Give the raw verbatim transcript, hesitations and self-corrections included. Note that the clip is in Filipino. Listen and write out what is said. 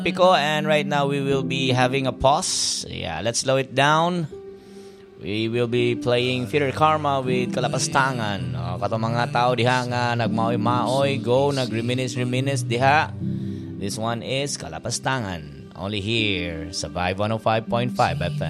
Pico, and right now we will be having a pause. Yeah, let's slow it down. We will be playing Theater Karma with Kalapastangan. O, kato mga tao diha nga nagmaoy-maoy, go, nagreminis-reminis diha. This one is Kalapastangan. Only here sa Vibe one oh five point five F M.